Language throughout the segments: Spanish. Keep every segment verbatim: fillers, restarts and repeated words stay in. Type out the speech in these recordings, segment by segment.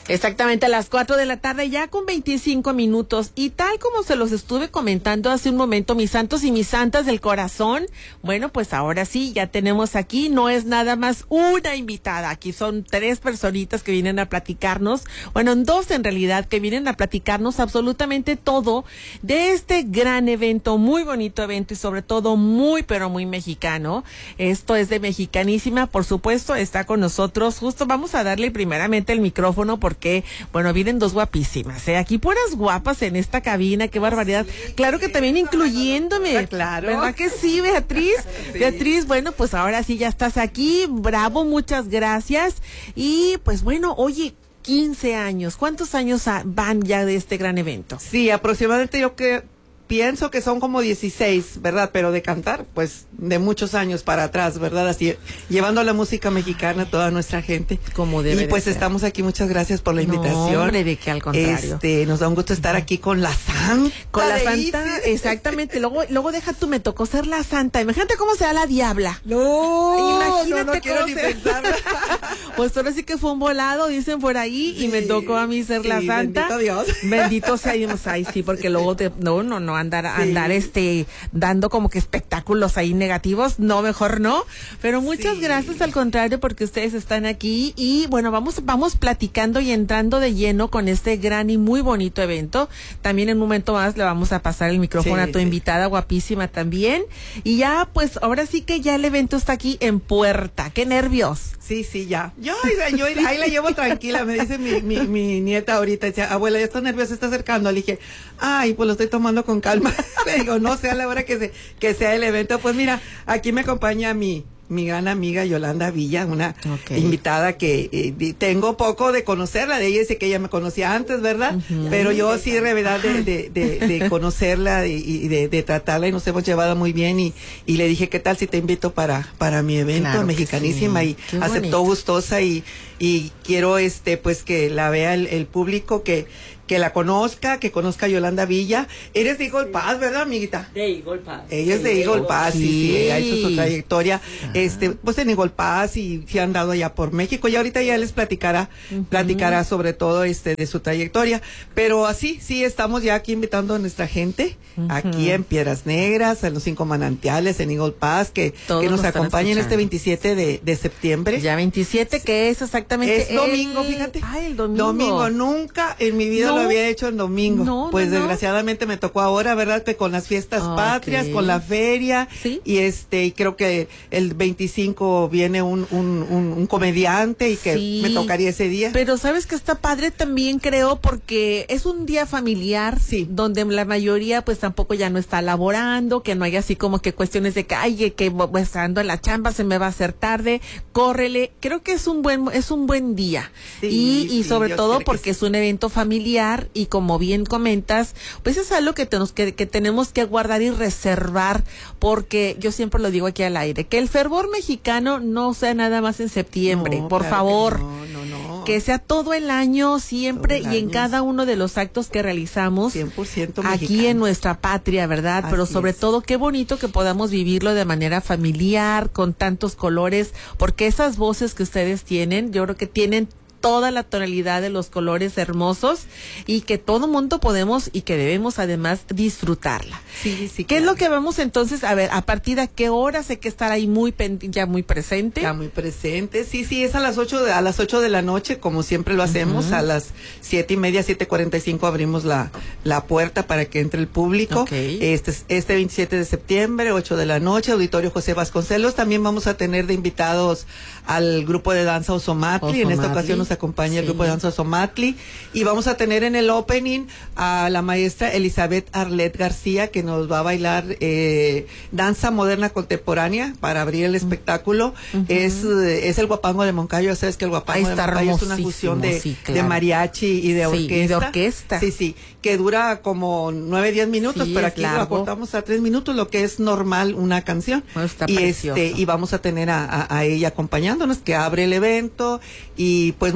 Exactamente, a las cuatro de la tarde, ya con veinticinco minutos. Y tal como se los estuve comentando hace un momento, mis santos y mis santas del corazón, bueno, pues ahora sí, ya tenemos aquí, no es nada más una invitada, aquí son tres personitas que vienen a platicarnos, bueno, dos en realidad, que vienen a platicarnos absolutamente todo de este gran evento, muy bonito evento y sobre todo muy, pero muy mexicano. Esto es de Mexicanísima, por supuesto, está con nosotros, justo vamos a darle primeramente el micrófono porque que, bueno, vienen dos guapísimas, ¿eh? Aquí puras guapas en esta cabina, qué barbaridad. Sí, claro que también incluyéndome. Claro. ¿Verdad que sí, Beatriz? Sí. Beatriz, bueno, pues ahora sí ya estás aquí. Bravo, muchas gracias. Y pues bueno, oye, quince años. ¿Cuántos años van ya de este gran evento? Sí, aproximadamente yo que pienso que son como dieciséis, ¿verdad? Pero de cantar, pues, de muchos años para atrás, ¿verdad? Así, llevando la música mexicana a toda nuestra gente. Como debe Y pues de estamos aquí, muchas gracias por la no, invitación. Hombre, de que al contrario. Este, nos da un gusto estar aquí con la Santa. Con la Santa, exactamente. Luego, luego deja tú, me tocó ser la Santa. Imagínate cómo será la Diabla. No, imagínate no, no quiero ni pensarlo. Pues ahora sí que fue un volado, dicen por ahí, sí, y me tocó a mí ser sí, la Santa. Bendito Dios. Bendito sea Dios. Ay, sí, porque luego te, no, no, no, andar, sí. andar este, dando como que espectáculos ahí negativos, no, mejor no. Pero muchas sí. gracias, al contrario, porque ustedes están aquí y bueno, vamos, vamos platicando y entrando de lleno con este gran y muy bonito evento. También en un momento más le vamos a pasar el micrófono sí, a tu sí. invitada, guapísima también. Y ya, pues, ahora sí que ya el evento está aquí en puerta. ¡Qué nervios! Sí, sí, ya. Yo, yo ahí la llevo tranquila, me dice mi, mi, mi nieta ahorita, decía, abuela, ya estás nerviosa, se está acercando. Le dije, ay, pues lo estoy tomando con calma. Le digo, no sea la hora que, se, que sea el evento. Pues mira, aquí me acompaña mi... mi gran amiga Yolanda Villa, una okay. invitada que eh, tengo poco de conocerla, de ella dice que ella me conocía antes, ¿verdad? Uh-huh. Pero yo sí, de verdad, de, de, de, de conocerla y, y de, de tratarla y nos hemos llevado muy bien y, y le dije, ¿qué tal si te invito para, para mi evento? Claro, Mexicanísima, sí. Y aceptó gustosa y, y quiero este pues que la vea el, el público, que que la conozca, que conozca a Yolanda Villa. Eres de Eagle Pass, ¿verdad, amiguita? De Eagle Pass. Ella es de Eagle Pass, sí, sí, sí, ella hizo su trayectoria, ajá. este, pues en Eagle Pass y se han dado allá por México, y ahorita ya les platicará, uh-huh. platicará sobre todo este de su trayectoria, pero así, sí, estamos ya aquí invitando a nuestra gente, uh-huh. aquí en Piedras Negras, en los Cinco Manantiales, en Eagle Pass, que, que nos acompañen este veintisiete de, de septiembre. Ya veintisiete, sí. que es exactamente es domingo, el... fíjate. Ay, el domingo. Domingo, nunca en mi vida no. lo había hecho el domingo. No, pues no, desgraciadamente no. me tocó ahora, ¿verdad? Que con las fiestas okay. patrias, con la feria, ¿sí? Y este, y creo que el veinticinco viene un, un, un, un comediante y que sí. me tocaría ese día. Pero sabes que está padre también, creo, porque es un día familiar, sí. donde la mayoría pues tampoco ya no está laborando, que no hay así como que cuestiones de calle, que pues ando en la chamba, se me va a hacer tarde, córrele. Creo que es un buen, es un buen día. Sí, y, y sí, sobre Dios todo porque es un evento familiar y como bien comentas, pues es algo que tenemos que, que tenemos que guardar y reservar, porque yo siempre lo digo aquí al aire, que el fervor mexicano no sea nada más en septiembre, no, por claro favor, no, no, no. que sea todo el año, siempre el y en año. cada uno de los actos que realizamos cien por ciento aquí mexicano. En nuestra patria, ¿verdad? Así pero sobre es. Todo, qué bonito que podamos vivirlo de manera familiar, con tantos colores, porque esas voces que ustedes tienen, yo creo que tienen toda la tonalidad de los colores hermosos y que todo mundo podemos y que debemos además disfrutarla. Sí, sí. ¿Qué claro. es lo que vamos entonces? A ver, ¿a partir de qué horas hay que estar ahí muy ya muy presente? Ya muy presente, sí, sí, es a las ocho de, a las ocho de la noche, como siempre lo hacemos, uh-huh. a las siete y media, siete cuarenta y cinco abrimos la, la puerta para que entre el público. Okay. Este, este veintisiete de septiembre, ocho de la noche, Auditorio José Vasconcelos. También vamos a tener de invitados al grupo de danza Ozomatli. Ozomatli. En esta ocasión nos acompaña sí. el grupo de danza Ozomatli, y vamos a tener en el opening a la maestra Elizabeth Arlet García, que nos va a bailar eh, danza moderna contemporánea para abrir el espectáculo. Uh-huh. es, es el guapango de Moncayo. Sabes que el guapango de Moncayo es una fusión de, sí, claro. de mariachi y de orquesta. Sí, y de orquesta. Sí, sí, que dura como nueve, diez minutos, sí, pero aquí lo acortamos a tres minutos, lo que es normal una canción. Bueno, está y precioso. este y vamos a tener a, a, a ella acompañándonos, que abre el evento, y pues muchas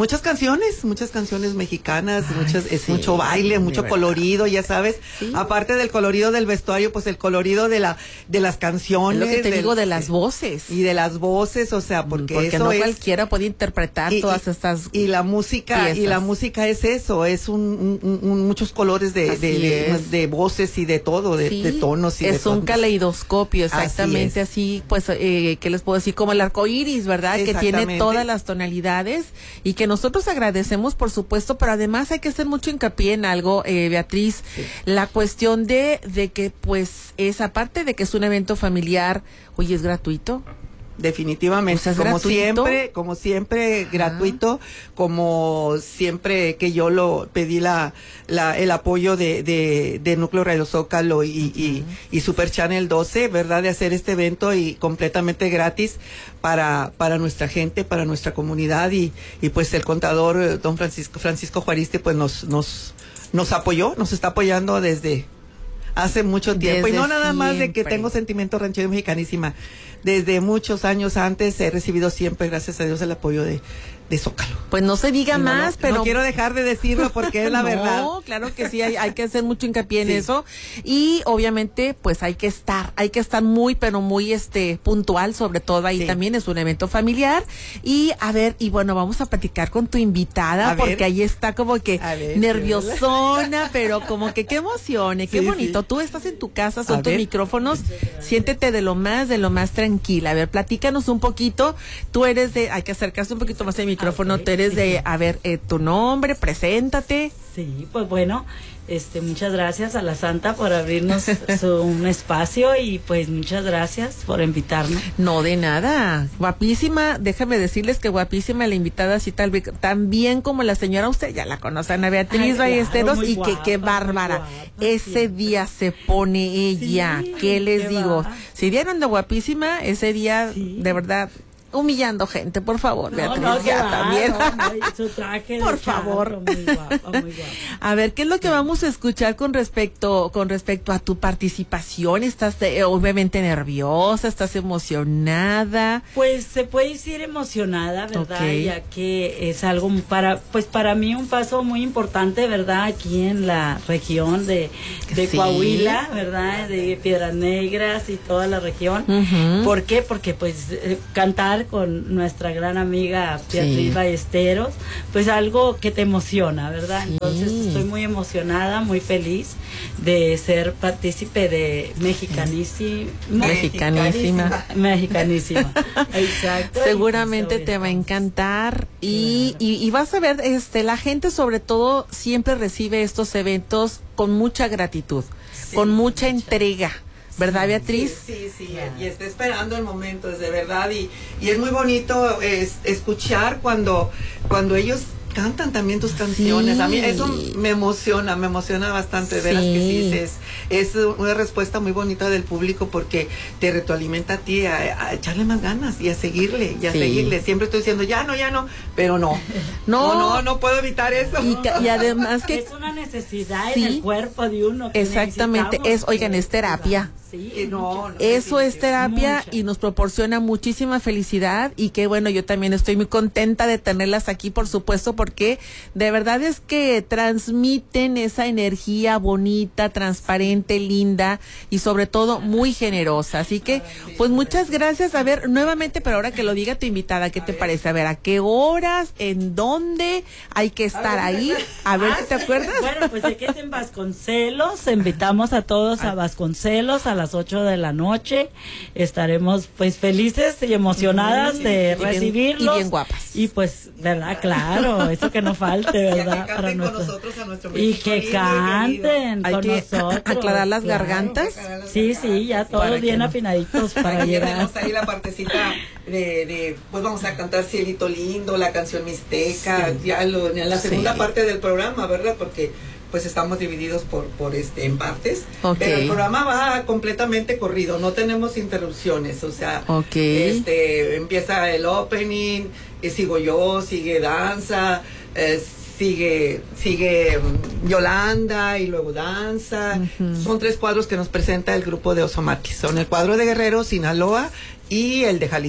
muchas canciones, muchas canciones mexicanas, Ay, muchas, sí, es mucho baile, mucho colorido, ya sabes. Sí. Aparte del colorido del vestuario, pues el colorido de la de las canciones. Es lo que te del, digo de las voces. Y de las voces, o sea, porque, porque eso no es, cualquiera puede interpretar y, todas estas y la música piezas. Y la música es eso, es un, un, un muchos colores de de, de, de voces y de todo, de, sí, de tonos y es de un tonos. Caleidoscopio, exactamente así, así pues, eh, ¿qué les puedo decir? Como el arco iris, ¿verdad? Que tiene todas las tonalidades y que nosotros agradecemos, por supuesto, pero además hay que hacer mucho hincapié en algo, eh, Beatriz, sí. la cuestión de, de que, pues, es aparte de que es un evento familiar, oye, ¿es gratuito? Definitivamente, o sea, como gratuito. siempre, como siempre, Ajá. gratuito, como siempre que yo lo pedí la, la el apoyo de, de, de Núcleo Radio Zócalo y, y, y Super Channel doce, ¿verdad? De hacer este evento y completamente gratis para, para nuestra gente, para nuestra comunidad y, y pues el contador, don Francisco, Francisco Juariste, pues nos, nos, nos apoyó, nos está apoyando desde hace mucho tiempo. Desde y no nada siempre. Más de que tengo sentimiento ranchero mexicanísima. Desde muchos años antes he recibido siempre, gracias a Dios, el apoyo de, de Zócalo. Pues no se diga no, más, no, pero... No quiero dejar de decirlo porque es la no, verdad. No, claro que sí, hay, hay que hacer mucho hincapié en sí. eso. Y obviamente, pues hay que estar, hay que estar muy, pero muy este puntual, sobre todo ahí sí. también es un evento familiar. Y a ver, y bueno, vamos a platicar con tu invitada, a porque ver. Ahí está como que ver, nerviosona, sí. pero como que qué emoción, qué sí, bonito. Sí. Tú estás en tu casa, son a tus ver. Micrófonos, siéntete de lo más, de lo más tranquila. A ver, platícanos un poquito. Tú eres de, hay que acercarse un poquito más al micrófono, okay, tú eres sí. de, a ver, eh, tu nombre, preséntate. Sí, pues bueno, este, muchas gracias a la Santa por abrirnos su, un espacio y pues muchas gracias por invitarnos. No, de nada, guapísima, déjame decirles que guapísima la invitada, así tal vez, tan bien como la señora, usted ya la conoce, Ana Beatriz Ay, Ballesteros, claro, y guapa, que qué bárbara, guapa, ese sí. día se pone ella, sí, ¿qué les qué digo? Va. Si dieron de guapísima, ese día, sí. de verdad, humillando gente, por favor, no, Beatriz, no, ya va, también. No, no, su traje por de favor. Charro, muy guapa, muy guapa. A ver, ¿qué es lo que sí. vamos a escuchar con respecto con respecto a tu participación? ¿Estás eh, obviamente nerviosa? ¿Estás emocionada? Pues se puede decir emocionada, ¿verdad? Okay. Ya que es algo para, pues para mí un paso muy importante, ¿verdad? Aquí en la región de, de sí. Coahuila, ¿verdad? De Piedras Negras y toda la región. Uh-huh. ¿Por qué? Porque pues eh, cantar con nuestra gran amiga Beatriz sí. Ballesteros, pues algo que te emociona, ¿verdad? Sí. Entonces estoy muy emocionada, muy feliz de ser partícipe de Mexicanísima. Mexicanísima. Mexicanísima. Exacto. Seguramente te va a encantar y, claro. y, y vas a ver, este, la gente sobre todo siempre recibe estos eventos con mucha gratitud, sí, con mucha, mucha entrega. ¿Verdad, Beatriz? Sí, sí, sí, yeah. y está esperando el momento, es de verdad, y, y es muy bonito es, escuchar cuando, cuando ellos cantan también tus canciones. Sí. A mí eso me emociona, me emociona bastante, de veras sí. que sí, es, es una respuesta muy bonita del público porque te retroalimenta a ti a, a echarle más ganas y a seguirle, y a sí. seguirle. Siempre estoy diciendo, ya no, ya no, pero no, no, no, no, no puedo evitar eso. Y, y además que... Es una necesidad sí. en el cuerpo de uno. Que exactamente, es, oigan, es terapia. Sí, no, no, eso es terapia mucha. Y nos proporciona muchísima felicidad y que bueno, yo también estoy muy contenta de tenerlas aquí, por supuesto, porque de verdad es que transmiten esa energía bonita, transparente, linda y sobre todo muy generosa. Así que pues muchas gracias. A ver, nuevamente, pero ahora que lo diga tu invitada, ¿qué te parece? A ver, ¿a qué horas? ¿En dónde hay que estar ahí? A ver si te acuerdas. Bueno, pues de que es en Vasconcelos, invitamos a todos a Vasconcelos a las ocho de la noche. Estaremos pues felices y emocionadas sí, de y recibirlos. Bien, y bien guapas. Y pues, ¿verdad? Claro, eso que no falte, ¿verdad? Y que canten con nosotros a nuestro Y que canten Hay con que nosotros. aclarar las claro. gargantas. Sí, sí, ya todos bien no. afinaditos para Aquí llegar. Tenemos ahí la partecita de, de, pues vamos a cantar Cielito Lindo, la canción Mixteca, sí. ya lo, en la segunda sí. parte del programa, ¿verdad? Porque pues estamos divididos por por este en partes, okay. pero el programa va completamente corrido, no tenemos interrupciones, o sea, okay. este empieza el opening, eh, sigo yo, sigue danza, eh, sigue sigue um, Yolanda y luego danza, uh-huh. son tres cuadros que nos presenta el grupo de Oso Márquez, son el cuadro de Guerrero, Sinaloa y el de Jalisco.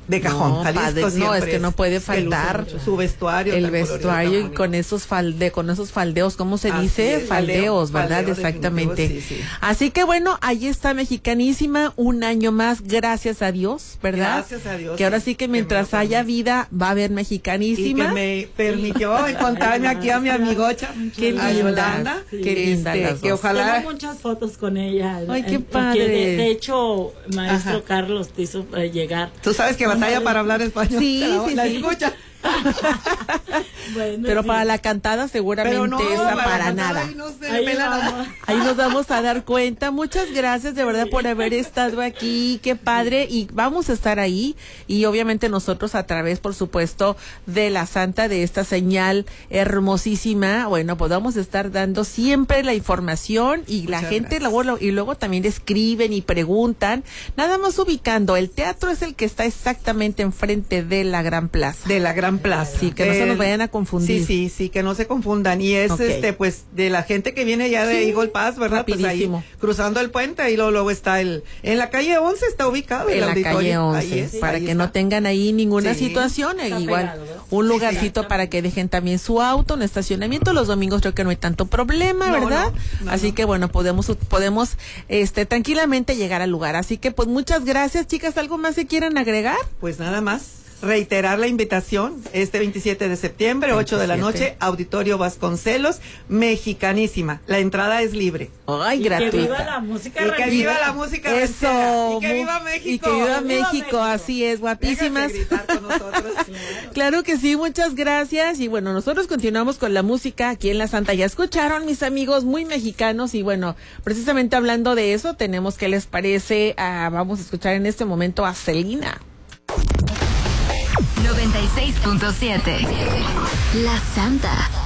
de cajón. No, Jalisco padre, no, siempre es que no puede faltar que luce su vestuario. el tan colorido, vestuario tan y con esos falde, con esos faldeos, ¿cómo se Así dice? es, Faldeos, faldeo, ¿verdad? faldeo, Exactamente. definitivo, sí, sí. Así que bueno, ahí está Mexicanísima, un año más, gracias a Dios, ¿verdad? Gracias a Dios. Que ahora sí que mientras que haya permite. vida va a haber Y Mexicanísima. que me permitió encontrarme aquí a mi amigocha, Qué a linda, Yolanda, sí. que, Qué linda este, las que dos. ojalá... Tengo muchas fotos con ella. Ay, qué Eh, padre. que De, de hecho, maestro Ajá. Carlos te hizo eh, llegar. Tú sabes que batalla Una- para hablar español. Sí, la, sí, la sí. escucha. Bueno, Pero sí. para la cantada seguramente Pero no, esa la para cantada nada. ahí no se Ahí pela nada. vamos. Ahí nos vamos a dar cuenta. Muchas gracias de verdad por haber estado aquí. Qué padre. Y vamos a estar ahí. Y obviamente nosotros a través, por supuesto, de la Santa, de esta señal hermosísima. Bueno, pues vamos a estar dando siempre la información y la Muchas gente gracias. luego, y luego también escriben y preguntan. Nada más ubicando. El teatro es el que está exactamente enfrente de la Gran Plaza. De la Gran Plaza. Sí, que no se nos El- vayan a confundir. Sí, sí, sí, que no se confundan. Y es, Ok. este, pues, de la gente que viene ya de Sí, Eagle Pass, ¿verdad? Pues rapidísimo. ahí, cruzando el puente, y luego, luego está el, en la calle once está ubicado el En la auditorio. calle Ahí once, es, para ahí que está. no tengan ahí ninguna Sí. situación, eh, Está igual pegado, ¿verdad? un Sí, sí, lugarcito está para que dejen también su auto en estacionamiento. Los domingos creo que no hay tanto problema, No, ¿verdad? no, no, Así no. que bueno, podemos podemos este tranquilamente llegar al lugar. Así que pues muchas gracias, chicas. ¿Algo más se quieran agregar? Pues nada más. Reiterar la invitación este veintisiete de septiembre, ocho de la veintisiete. noche, Auditorio Vasconcelos, Mexicanísima. La entrada es libre. Ay, Y gratuita. que viva la música Y que ranchera. viva la música Eso. ranchera. Y que mu- viva México. Y que viva Viva México, México. así es, guapísimas. Déjense gritar con nosotros. Claro que sí, muchas gracias. Y bueno, nosotros continuamos con la música aquí en La Santa. Ya escucharon, mis amigos, muy mexicanos. Y bueno, precisamente hablando de eso, tenemos que les parece, ah, vamos a escuchar en este momento a Selena. noventa y seis punto siete La Santa.